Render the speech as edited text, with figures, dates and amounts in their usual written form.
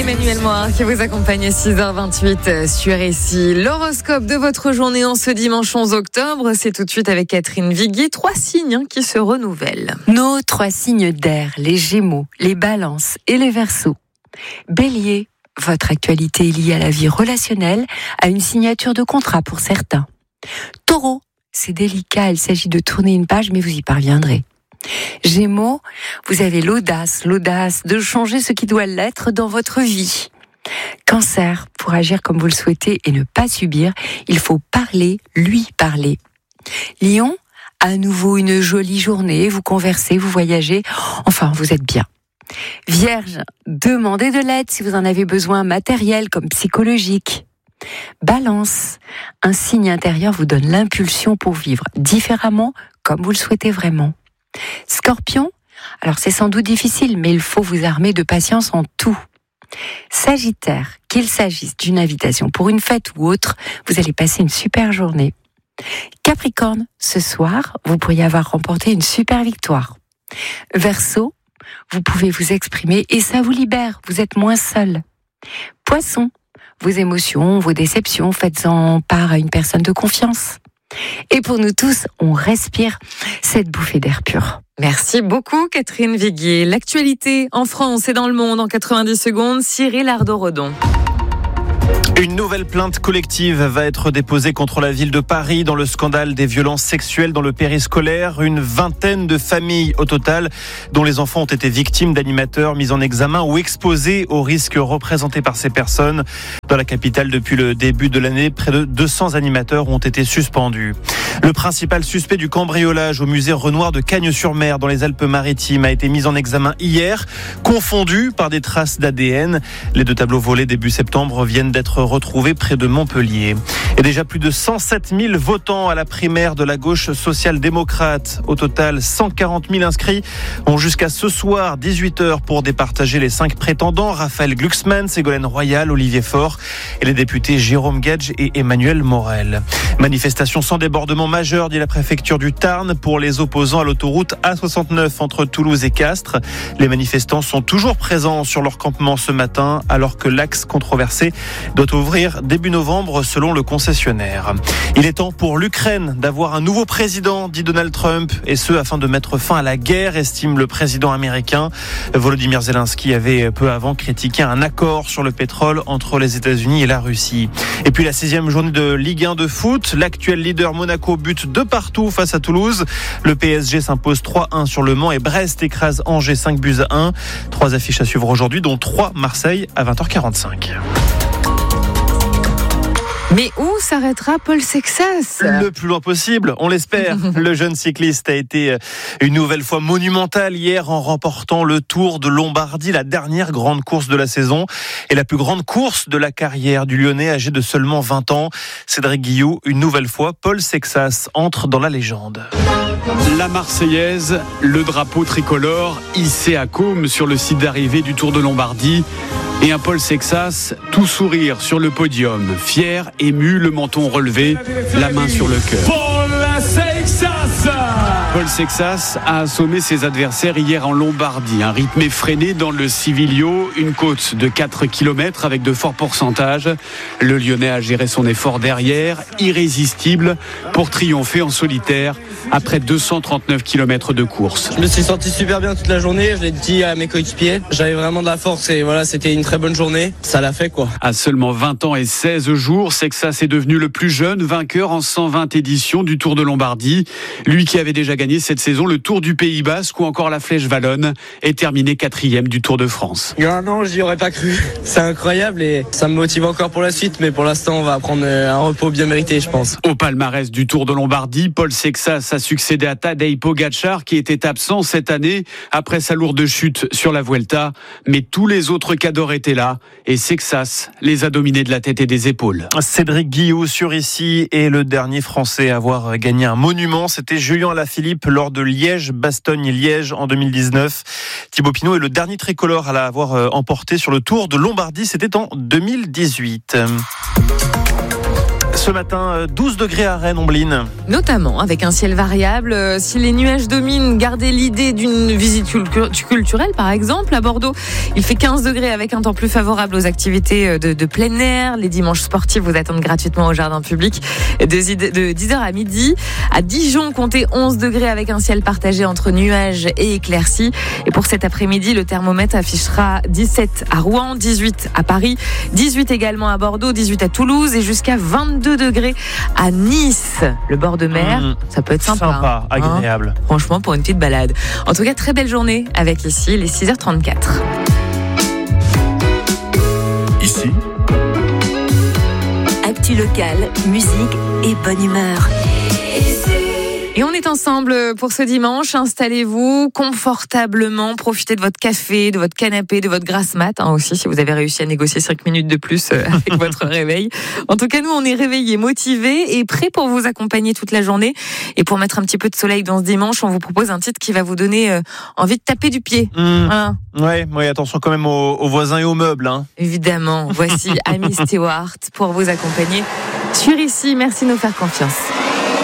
Emmanuel Morin qui vous accompagne à 6h28 sur RSI. L'horoscope de votre journée en ce dimanche 11 octobre, c'est tout de suite avec Catherine Viguier. 3 signes qui se renouvellent. Nos 3 signes d'air, les Gémeaux, les Balances et les Verseaux. Bélier, votre actualité est liée à la vie relationnelle, à une signature de contrat pour certains. Taureau, c'est délicat, il s'agit de tourner une page, mais vous y parviendrez. Gémeaux, vous avez l'audace de changer ce qui doit l'être dans votre vie. Cancer, pour agir comme vous le souhaitez et ne pas subir, il faut parler, lui parler. Lion, à nouveau une jolie journée, vous conversez, vous voyagez, enfin vous êtes bien. Vierge, demandez de l'aide si vous en avez besoin, matériel comme psychologique. Balance, un signe intérieur vous donne l'impulsion pour vivre différemment comme vous le souhaitez vraiment. Scorpion, alors c'est sans doute difficile, mais il faut vous armer de patience en tout. Sagittaire, qu'il s'agisse d'une invitation pour une fête ou autre, vous allez passer une super journée. Capricorne, ce soir, vous pourriez avoir remporté une super victoire. Verseau, vous pouvez vous exprimer et ça vous libère, vous êtes moins seul. Poisson, vos émotions, vos déceptions, faites-en part à une personne de confiance. Et pour nous tous, on respire cette bouffée d'air pur. Merci beaucoup Catherine Viguier. L'actualité en France et dans le monde en 90 secondes, Cyril Ardo-Redon. Une nouvelle plainte collective va être déposée contre la ville de Paris dans le scandale des violences sexuelles dans le périscolaire. Une vingtaine de familles au total, dont les enfants ont été victimes d'animateurs mis en examen ou exposés aux risques représentés par ces personnes. Dans la capitale, depuis le début de l'année, près de 200 animateurs ont été suspendus. Le principal suspect du cambriolage au musée Renoir de Cagnes-sur-Mer dans les Alpes-Maritimes a été mis en examen hier, confondu par des traces d'ADN. Les 2 tableaux volés début septembre viennent d'être retrouvés près de Montpellier. Et déjà plus de 107 000 votants à la primaire de la gauche social-démocrate. Au total, 140 000 inscrits ont jusqu'à ce soir, 18h, pour départager les 5 prétendants. Raphaël Glucksmann, Ségolène Royal, Olivier Faure et les députés Jérôme Gage et Emmanuel Morel. Manifestation sans débordement majeur, dit la préfecture du Tarn, pour les opposants à l'autoroute A69 entre Toulouse et Castres. Les manifestants sont toujours présents sur leur campement ce matin, alors que l'axe controversé doit ouvrir début novembre selon le concessionnaire. Il est temps pour l'Ukraine d'avoir un nouveau président, dit Donald Trump, et ce afin de mettre fin à la guerre, estime le président américain. Volodymyr Zelensky avait peu avant critiqué un accord sur le pétrole entre les États-Unis et la Russie. Et puis la 6e journée de Ligue 1 de foot, l'actuel leader Monaco bute de partout face à Toulouse. Le PSG s'impose 3-1 sur Le Mans et Brest écrase Angers 5-1. 3 affiches à suivre aujourd'hui, dont 3 Marseille à 20h45. Mais où s'arrêtera Paul Sexas ? Le plus loin possible, on l'espère. Le jeune cycliste a été une nouvelle fois monumental hier en remportant le Tour de Lombardie, la dernière grande course de la saison et la plus grande course de la carrière du Lyonnais âgé de seulement 20 ans. Cédric Guillou, une nouvelle fois, Paul Sexas entre dans la légende. La Marseillaise, le drapeau tricolore hissé à Côme sur le site d'arrivée du Tour de Lombardie. Et un Paul Sexas, tout sourire sur le podium, fier, ému, le menton relevé, la main sur le cœur. Paul Sexas a assommé ses adversaires hier en Lombardie. Un rythme effréné dans le Civilio, une côte de 4 km avec de forts pourcentages. Le Lyonnais a géré son effort derrière, irrésistible, pour triompher en solitaire après 239 km de course. Je me suis senti super bien toute la journée, je l'ai dit à mes coéquipiers. J'avais vraiment de la force et voilà, c'était une très bonne journée. Ça l'a fait quoi. À seulement 20 ans et 16 jours, Sexas est devenu le plus jeune vainqueur en 120 éditions du Tour de Lombardie. Lui qui avait déjà gagné cette saison le Tour du Pays Basque ou encore la Flèche Wallonne est terminé 4e du Tour de France. Il y a un an, j'y aurais pas cru. C'est incroyable et ça me motive encore pour la suite, mais pour l'instant, on va prendre un repos bien mérité, je pense. Au palmarès du Tour de Lombardie, Paul Sexas a succédé à Tadej Pogačar qui était absent cette année après sa lourde chute sur la Vuelta, mais tous les autres cadors étaient là et Sexas les a dominés de la tête et des épaules. Cédric Guillou sur ici est le dernier Français à avoir gagné un monument. C'était Julien Alaphilippe lors de Liège-Bastogne-Liège en 2019. Thibaut Pinot est le dernier tricolore à l'avoir emporté sur le Tour de Lombardie. C'était en 2018. Ce matin, 12 degrés à Rennes, Ombline. Notamment avec un ciel variable. Si les nuages dominent, gardez l'idée d'une visite culturelle, par exemple. À Bordeaux, il fait 15 degrés avec un temps plus favorable aux activités de plein air. Les dimanches sportifs vous attendent gratuitement au jardin public de 10h à midi. À Dijon, comptez 11 degrés avec un ciel partagé entre nuages et éclaircies. Et pour cet après-midi, le thermomètre affichera 17 à Rouen, 18 à Paris, 18 également à Bordeaux, 18 à Toulouse et jusqu'à 22 degrés à Nice. Le bord de mer, ça peut être sympa. Agréable. Franchement, pour une petite balade. En tout cas, très belle journée avec ici les 6h34. Ici, Actu locale, musique et bonne humeur. Et on est ensemble pour ce dimanche. Installez-vous confortablement, profitez de votre café, de votre canapé, de votre grasse mat aussi, si vous avez réussi à négocier 5 minutes de plus avec votre réveil. En tout cas, nous, on est réveillés, motivés et prêts pour vous accompagner toute la journée. Et pour mettre un petit peu de soleil dans ce dimanche, on vous propose un titre qui va vous donner envie de taper du pied. Voilà. Ouais, attention quand même aux voisins et aux meubles. Hein. Évidemment, voici Amy Stewart pour vous accompagner sur Ici. Merci de nous faire confiance.